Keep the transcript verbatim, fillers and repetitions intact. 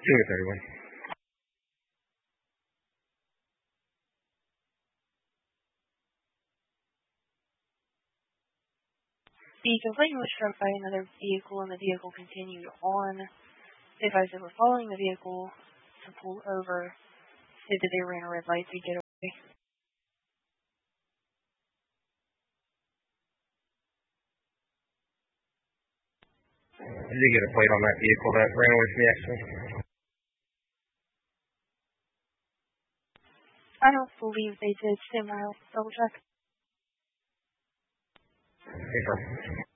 Two thirty-one. The complainant was struck by another vehicle, and the vehicle continued on. They advised they were following the vehicle to pull over. Stated they ran a red light to get away. Did you get a plate on that vehicle that ran away from the accident? I don't believe they did. Stand by, I'll double check. Okay,